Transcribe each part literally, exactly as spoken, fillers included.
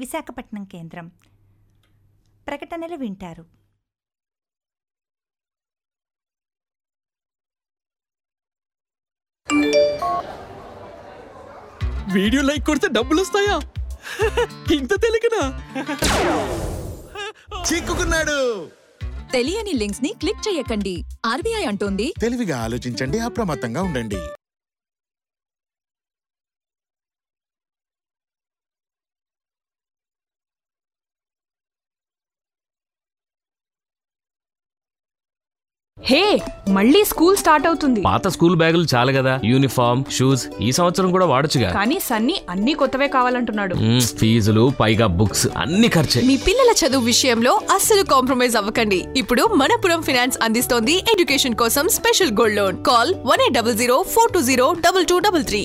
విశాఖపట్నం కేంద్రం ప్రకటనలు వింటారు. వీడియో లైక్ కొడితే డబ్బులు వస్తాయా? ఇంత తెలియకనా? చిక్కుకున్నాడు. తెలియని లింక్స్ ని క్లిక్ చేయకండి. ఆర్బీఐ అంటోంది, తెలివిగా ఆలోచించండి, అప్రమత్తంగా ఉండండి. హే, మళ్ళీ స్కూల్ స్టార్ట్ అవుతుంది. పాత స్కూల్ బ్యాగులు చాలు కదా, యూనిఫామ్, షూస్ ఈ సంవత్సరం కూడా వాడొచ్చుగా. కానీ సన్నీ అన్ని కొత్తవే కావాలంటున్నాడు. మ్మ్, ఫీజులు పైగా బుక్స్ అన్ని ఖర్చే. మీ పిల్లల చదువు విషయంలో అస్సలు కాంప్రమైజ్ అవ్వకండి. ఇప్పుడు మనపురం ఫైనాన్స్ అందిస్తోంది ఎడ్యుకేషన్ కోసం special gold loan. Call one eight double zero four two zero double two double three.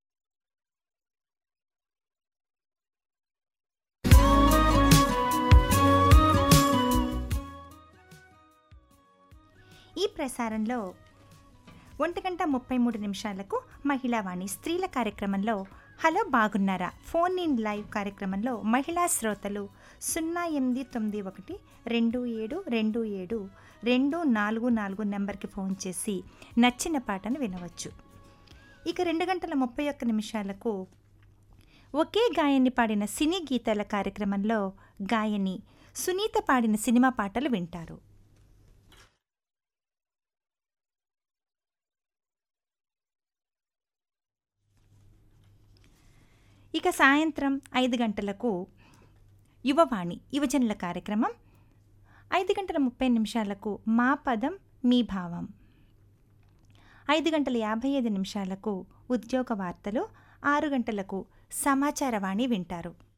ఈ ప్రసారంలో ఒంటి గంట ముప్పై మూడు నిమిషాలకు మహిళావాణి స్త్రీల కార్యక్రమంలో హలో బాగున్నారా ఫోన్ ఇన్ లైవ్ కార్యక్రమంలో మహిళా శ్రోతలు సున్నా ఎనిమిది తొమ్మిది ఒకటి రెండు ఏడు రెండు ఏడు రెండు నాలుగు నాలుగు నెంబర్కి ఫోన్ చేసి నచ్చిన పాటను వినవచ్చు. ఇక రెండు గంటల ముప్పై ఒక్క నిమిషాలకు ఒకే గాయని పాడిన సినీ గీతాల కార్యక్రమంలో గాయని సునీత పాడిన సినిమా పాటలు వింటారు. ఇక సాయంత్రం ఐదు గంటలకు యువవాణి యువజనుల కార్యక్రమం, ఐదు గంటల ముప్పై నిమిషాలకు మా పదం మీ భావం, ఐదు గంటల యాభై ఐదు నిమిషాలకు ఉద్యోగ వార్తలు, ఆరు గంటలకు సమాచారవాణి వింటారు.